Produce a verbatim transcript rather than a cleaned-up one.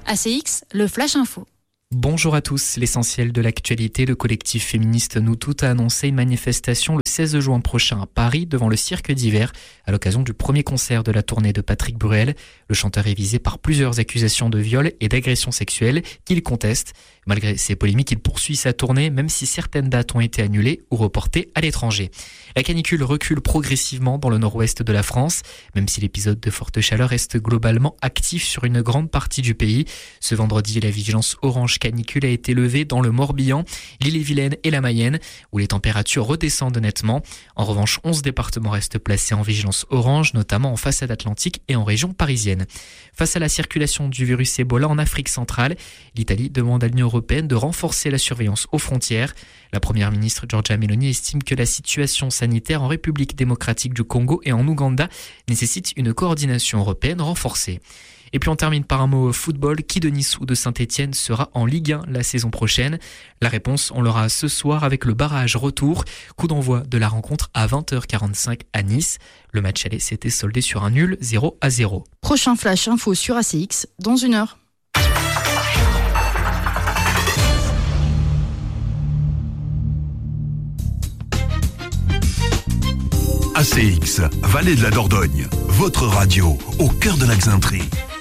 A C X, le Flash Info. Bonjour à tous, l'essentiel de l'actualité, le collectif féministe Nous Toutes a annoncé une manifestation le seize juin prochain à Paris devant le Cirque d'Hiver à l'occasion du premier concert de la tournée de Patrick Bruel. Le chanteur est visé par plusieurs accusations de viol et d'agression sexuelle qu'il conteste. Malgré ces polémiques, il poursuit sa tournée même si certaines dates ont été annulées ou reportées à l'étranger. La canicule recule progressivement dans le nord-ouest de la France, même si l'épisode de forte chaleur reste globalement actif sur une grande partie du pays. Ce vendredi, la vigilance orange canicule a été levée dans le Morbihan, l'Ille-et-Vilaine et la Mayenne, où les températures redescendent nettement. En revanche, onze départements restent placés en vigilance orange, notamment en façade atlantique et en région parisienne. Face à la circulation du virus Ebola en Afrique centrale, l'Italie demande à l'Union européenne de renforcer la surveillance aux frontières. La première ministre Giorgia Meloni estime que la situation sanitaire en République démocratique du Congo et en Ouganda nécessite une coordination européenne renforcée. Et puis on termine par un mot football. Qui de Nice ou de Saint-Etienne sera en Ligue un la saison prochaine? La réponse, on l'aura ce soir avec le barrage retour. Coup d'envoi de la rencontre à vingt heures quarante-cinq à Nice. Le match aller s'était soldé sur un nul zéro à zéro. Prochain Flash Info sur A C X dans une heure. A C X, Vallée de la Dordogne, votre radio au cœur de la Xainterie.